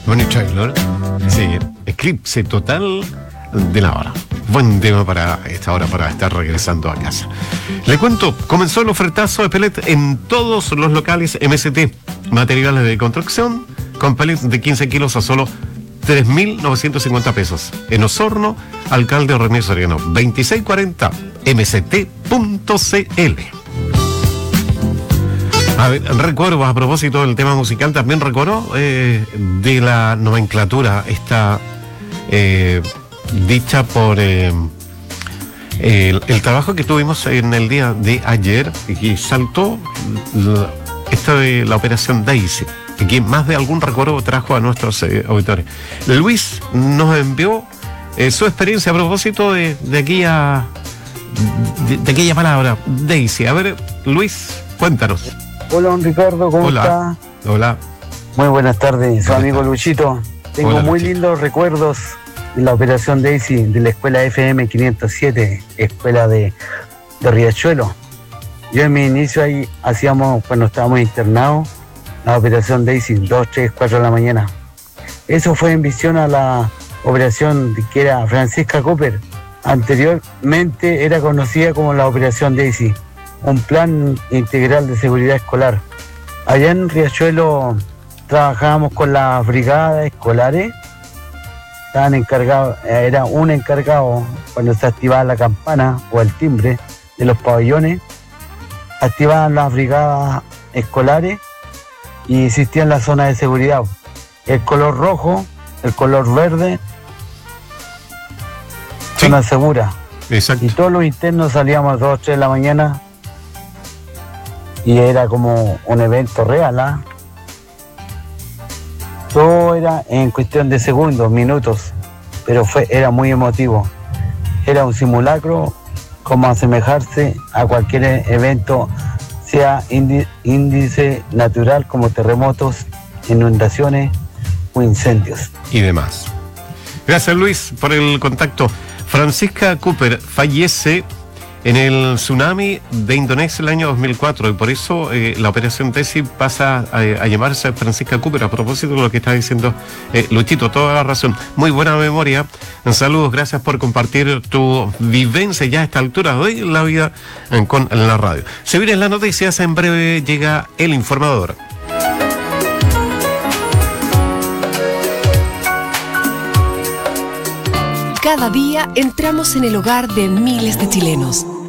Bonnie Tyler, sí, Eclipse Total de la Hora. Buen tema para esta hora, para estar regresando a casa. Le cuento, comenzó el ofertazo de pellet en todos los locales MST. Materiales de construcción con pellet de 15 kilos a solo 3.950 pesos. En Osorno, Alcalde René Soriano, 2640 mst.cl. A ver, recuerdo, a propósito del tema musical, también recuerdo de la nomenclatura, esta dicha por el trabajo que tuvimos en el día de ayer, y saltó esta de la Operación Daisy, que más de algún recuerdo trajo a nuestros auditores. Luis nos envió su experiencia a propósito de aquella palabra, Daisy. A ver, Luis, cuéntanos. Hola, don Ricardo, ¿cómo está? Hola. Muy buenas tardes, su amigo Luchito. Tengo Hola, muy Luchito. Lindos recuerdos de la Operación Daisy de la escuela FM 507, escuela de Riachuelo. Yo en mi inicio ahí hacíamos, cuando estábamos internados, la Operación Daisy, 2, 3, 4 de la mañana. Eso fue en visión a la operación que era Francisca Cooper. Anteriormente era conocida como la Operación Daisy, un plan integral de seguridad escolar. Allá en Riachuelo trabajábamos con las brigadas escolares. Estaban encargados, era un encargado cuando se activaba la campana o el timbre de los pabellones, activaban las brigadas escolares y existían las zonas de seguridad. El color rojo, el color verde, Sí. zona segura. Exacto. Y todos los internos salíamos a 2 o 3 de la mañana y era como un evento real, ¿ah? Todo era en cuestión de segundos, minutos, pero era muy emotivo. Era un simulacro como asemejarse a cualquier evento, sea índice natural como terremotos, inundaciones o incendios. Y demás. Gracias, Luis, por el contacto. Francisca Cooper fallece en el tsunami de Indonesia el año 2004 y por eso la Operación Daisy pasa a llamarse Francisca Cooper. A propósito de lo que está diciendo Luchito, toda la razón. Muy buena memoria. Saludos, gracias por compartir tu vivencia ya a esta altura de la vida en la radio. Se vienen las noticias, en breve llega El Informador. Cada día entramos en el hogar de miles de chilenos,